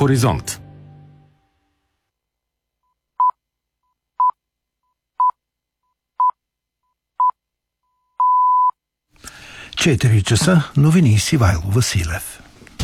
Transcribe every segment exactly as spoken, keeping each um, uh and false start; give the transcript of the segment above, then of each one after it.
Хоризонт. четири часа, новини с Ивайло Василев.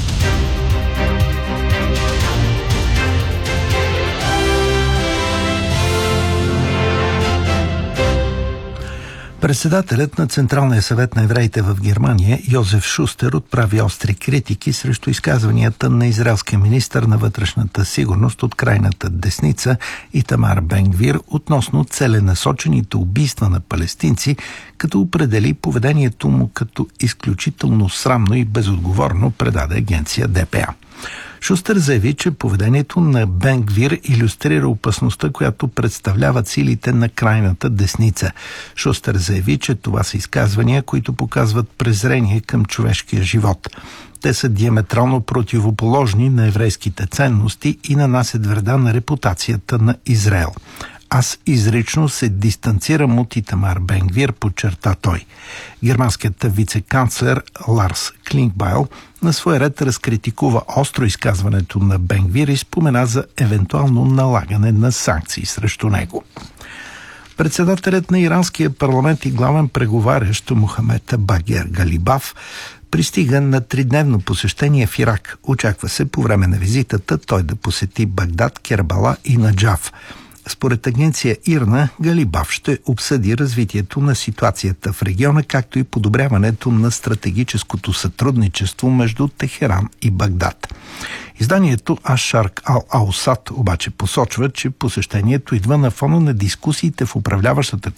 Председателят на Централния съвет на евреите в Германия Йозеф Шустер отправи остри критики срещу изказванията на израелския министър на вътрешната сигурност от крайната десница Итамар Бен Гвир относно целенасочените убийства на палестинци, като определи поведението му като изключително срамно и безотговорно, предаде агенция Д П А. Шустер заяви, че поведението на Бен Гвир илюстрира опасността, която представляват силите на крайната десница. Шустер заяви, че това са изказвания, които показват презрение към човешкия живот. Те са диаметрално противоположни на еврейските ценности и нанасят вреда на репутацията на Израел. Аз изрично се дистанцирам от Итамар Бен Гвир, подчерта той. Германският вице-канцлер Ларс Клинкбайл на своя ред разкритикува остро изказването на Бен Гвир и спомена за евентуално налагане на санкции срещу него. Председателят на иранския парламент и главен преговарящ Мохамед Багер Галибаф пристига на тридневно посещение в Ирак. Очаква се по време на визитата той да посети Багдад, Кербала и Наджаф. Според агенция ИРНА, Галибаф ще обсъди развитието на ситуацията в региона, както и подобряването на стратегическото сътрудничество между Техеран и Багдад. Изданието Аш-Шарк Ал-Аусат обаче посочва, че посещението идва на фона на дискусиите в управляващата